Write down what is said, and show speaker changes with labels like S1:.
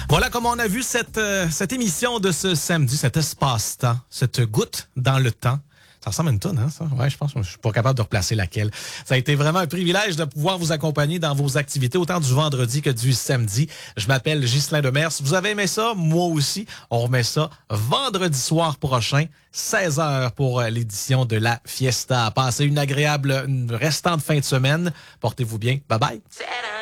S1: Voilà comment on a vu cette émission de ce samedi, cet espace-temps, cette goutte dans le temps. Ça ressemble à une toune, hein, ça? Ouais, je pense que je suis pas capable de replacer laquelle. Ça a été vraiment un privilège de pouvoir vous accompagner dans vos activités, autant du vendredi que du samedi. Je m'appelle Ghislain Demers. Vous avez aimé ça? Moi aussi. On remet ça vendredi soir prochain, 16h pour l'édition de la Fiesta. Passez une agréable restante fin de semaine. Portez-vous bien. Bye bye.